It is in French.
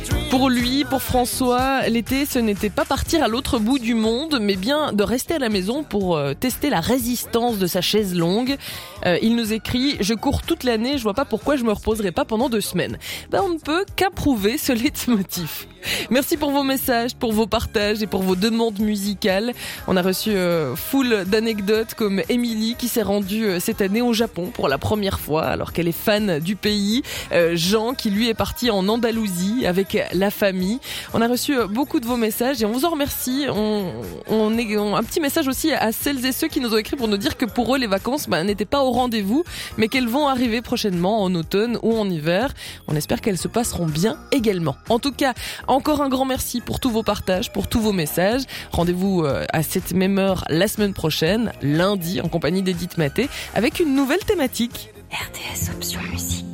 Pour lui, pour François, l'été, ce n'était pas partir à l'autre bout du monde, mais bien de rester à la maison pour tester la résistance de sa chaise longue. Il nous écrit « Je cours toute l'année, je vois pas pourquoi je me reposerai pas pendant 2 semaines. » On ne peut qu'approuver ce leitmotiv. Merci pour vos messages, pour vos partages et pour vos demandes musicales. On a reçu full d'anecdotes comme Émilie qui s'est rendue cette année au Japon pour la première fois alors qu'elle est fan du pays. Jean qui lui est parti en Andalousie avec la famille. On a reçu beaucoup de vos messages et on vous en remercie. On un petit message aussi à celles et ceux qui nous ont écrit pour nous dire que pour eux les vacances n'étaient pas au rendez-vous mais qu'elles vont arriver prochainement en automne ou en hiver. On espère qu'elles se passeront bien également. En tout cas, encore un grand merci pour tous vos partages, pour tous vos messages. Rendez-vous à cette même heure la semaine prochaine, lundi, en compagnie d'Edith Maté, avec une nouvelle thématique. RTS Option Musique.